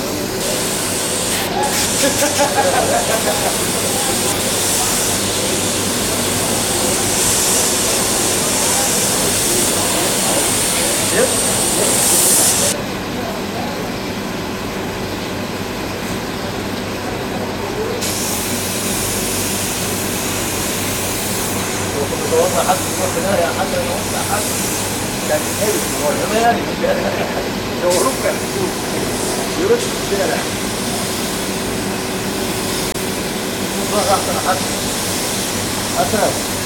والله حد يروح هنا يا حد يروح حد كان حلو هو زمان يوروك يرش في الشارع والله احسن حد اسرع